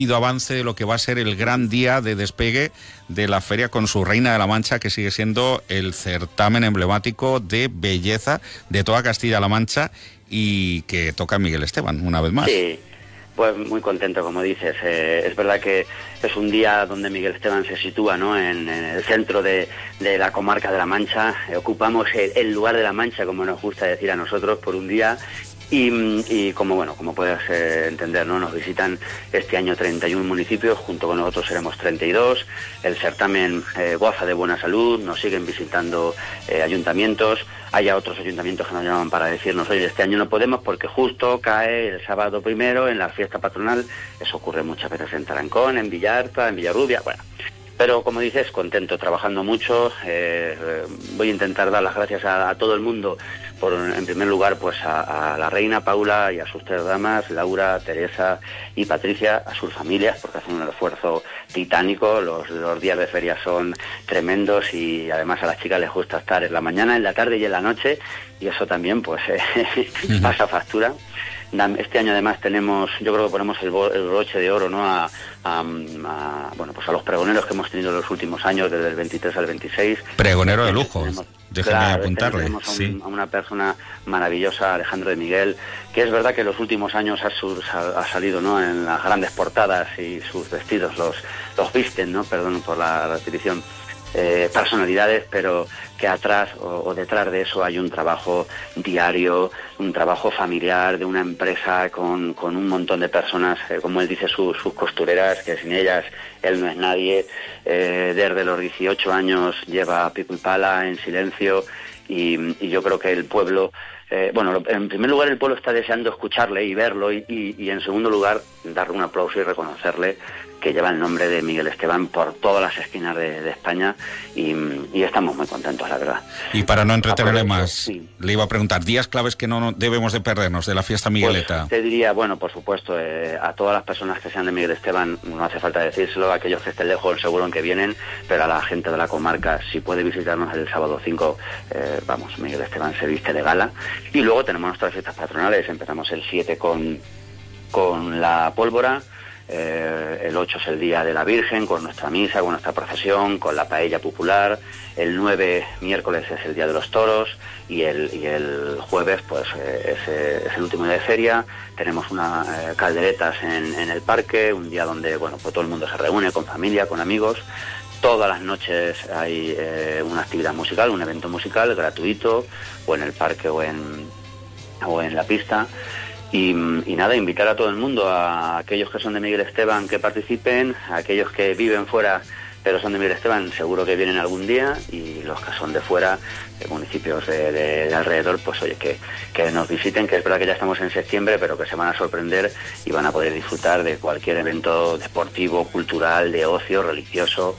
avance de lo que va a ser el gran día de despegue de la feria con su Reina de la Mancha, que sigue siendo el certamen emblemático de belleza de toda Castilla-La Mancha y que toca Miguel Esteban una vez más. Sí, pues muy contento, como dices. Es verdad que es un día donde Miguel Esteban se sitúa, ¿no?, en el centro de la comarca de La Mancha. Ocupamos el lugar de La Mancha, como nos gusta decir a nosotros, por un día. Y como puedes entender, ¿no?, nos visitan este año 31 municipios, junto con nosotros seremos 32. El certamen goza de buena salud, nos siguen visitando ayuntamientos. Hay otros ayuntamientos que nos llaman para decirnos, oye, este año no podemos porque justo cae el sábado primero en la fiesta patronal. Eso ocurre muchas veces en Tarancón, en Villarta, en Villarrubia, bueno. Pero, como dices, contento, trabajando mucho. Voy a intentar dar las gracias a todo el mundo, en primer lugar, pues a la reina Paula y a sus 3 damas, Laura, Teresa y Patricia, a sus familias, porque hacen un esfuerzo titánico. Los días de feria son tremendos y además a las chicas les gusta estar en la mañana, en la tarde y en la noche, y eso también pues pasa factura. Este año además yo creo que ponemos el broche de oro, ¿no?, a los pregoneros que hemos tenido en los últimos años, desde el 23 al 26. Pregonero de lujo, déjeme apuntarle. Tenemos a una persona maravillosa, Alejandro de Miguel, que es verdad que en los últimos años ha salido, ¿no?, en las grandes portadas, y sus vestidos los visten, ¿no?, perdón por la repetición, personalidades, pero que atrás o detrás de eso hay un trabajo diario, un trabajo familiar de una empresa con un montón de personas, como él dice, sus costureras, que sin ellas él no es nadie. Desde los 18 años lleva pico y pala en silencio, y yo creo que el pueblo, en primer lugar el pueblo está deseando escucharle y verlo, y en segundo lugar darle un aplauso y reconocerle que lleva el nombre de Miguel Esteban por todas las esquinas de España, y estamos muy contentos, la verdad. Y para no entretenerle más, sí, le iba a preguntar, días claves que no debemos de perdernos de la fiesta Migueleta. Pues te diría, por supuesto, a todas las personas que sean de Miguel Esteban, no hace falta decírselo, a aquellos que estén lejos seguro que vienen, pero a la gente de la comarca, si puede visitarnos el sábado 5, Miguel Esteban se viste de gala. Y luego tenemos nuestras fiestas patronales. Empezamos el 7 con la pólvora. El 8 es el Día de la Virgen, con nuestra misa, con nuestra procesión, con la paella popular. El 9, miércoles, es el Día de los Toros, y el jueves pues es el último día de feria. Tenemos unas calderetas en el parque, un día donde pues todo el mundo se reúne con familia, con amigos. Todas las noches hay una actividad musical, un evento musical gratuito, o en el parque o en la pista. Y nada, invitar a todo el mundo, a aquellos que son de Miguel Esteban que participen, a aquellos que viven fuera pero son de Miguel Esteban, seguro que vienen algún día, y los que son de fuera, de municipios de alrededor, pues oye, que nos visiten, que es verdad que ya estamos en septiembre, pero que se van a sorprender y van a poder disfrutar de cualquier evento deportivo, cultural, de ocio, religioso.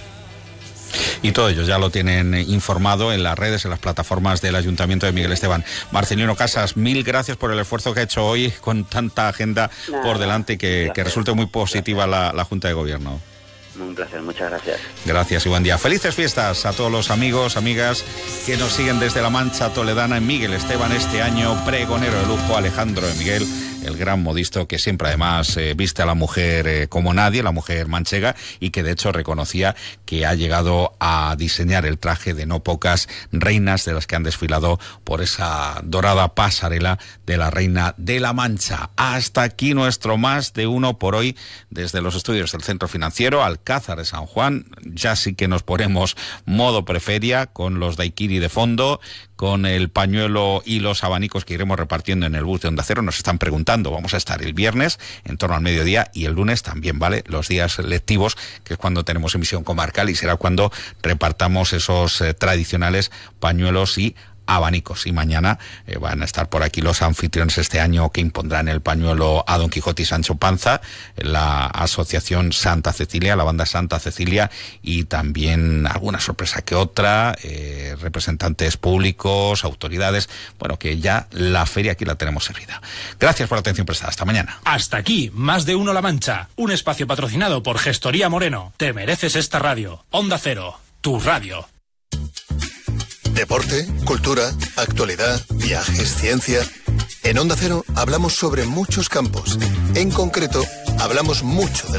Y todo ello ya lo tienen informado en las redes, en las plataformas del Ayuntamiento de Miguel Esteban. Marcelino Casas, mil gracias por el esfuerzo que ha hecho hoy con tanta agenda por delante, y que resulte muy positiva la Junta de Gobierno. Un placer, muchas gracias. Gracias y buen día. Felices fiestas a todos los amigos, amigas que nos siguen desde la Mancha toledana en Miguel Esteban. Este año, pregonero de lujo, Alejandro de Miguel, el gran modisto que siempre además viste a la mujer como nadie, la mujer manchega, y que de hecho reconocía que ha llegado a diseñar el traje de no pocas reinas de las que han desfilado por esa dorada pasarela de la Reina de la Mancha. Hasta aquí nuestro Más de Uno por hoy desde los estudios del Centro Financiero Alcázar de San Juan. Ya sí que nos ponemos modo preferia con los daiquiri de fondo, con el pañuelo y los abanicos que iremos repartiendo en el bus de Onda Cero. Nos están preguntando, vamos a estar el viernes en torno al mediodía y el lunes también, ¿vale? Los días lectivos, que es cuando tenemos emisión comarcal, y será cuando repartamos esos tradicionales pañuelos y abanicos. Y mañana van a estar por aquí los anfitriones este año que impondrán el pañuelo a Don Quijote y Sancho Panza, la asociación Santa Cecilia, la banda Santa Cecilia, y también alguna sorpresa que otra, representantes públicos, autoridades. Bueno, que ya la feria aquí la tenemos servida. Gracias por la atención prestada. Hasta mañana. Hasta aquí, Más de Uno La Mancha, un espacio patrocinado por Gestoría Moreno. Te mereces esta radio. Onda Cero, tu radio. Deporte, cultura, actualidad, viajes, ciencia. En Onda Cero hablamos sobre muchos campos, en concreto Hablamos mucho de